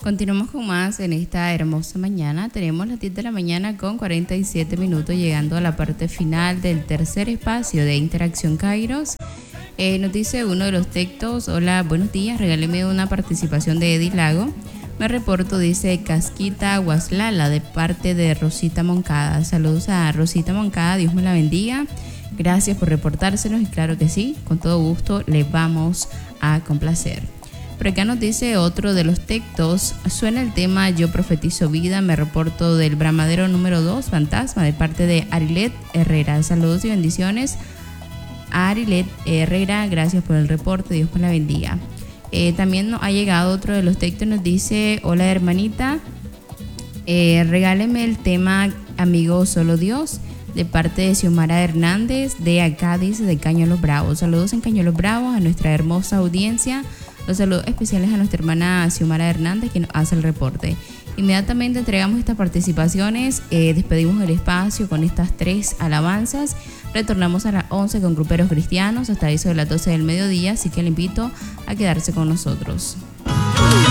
Continuamos con más en esta hermosa mañana. Tenemos las 10 de la mañana con 47 minutos, llegando a la parte final del tercer espacio de Interacción Kairos. Nos dice uno de los textos: hola, buenos días, regáleme una participación de Eddie Lago. Me reporto, dice Casquita Guaslala, de parte de Rosita Moncada. Saludos a Rosita Moncada, Dios me la bendiga. Gracias por reportársenos y claro que sí, con todo gusto le vamos a complacer. Por acá nos dice otro de los textos: suena el tema Yo Profetizo Vida, me reporto del Bramadero número 2, Fantasma, de parte de Arilet Herrera. Saludos y bendiciones a Arilet Herrera, gracias por el reporte, Dios me la bendiga. También nos ha llegado otro de los textos, nos dice: hola hermanita, regáleme el tema Amigo Solo Dios, de parte de Xiomara Hernández, de acá, dice, de Caño Los Bravos. Saludos en Caño Los Bravos a nuestra hermosa audiencia. Los saludos especiales a nuestra hermana Xiomara Hernández, que nos hace el reporte. Inmediatamente entregamos estas participaciones, despedimos el espacio con estas 3 alabanzas. Retornamos a las 11 con Gruperos Cristianos hasta eso de las 12 del mediodía, así que le invito a quedarse con nosotros.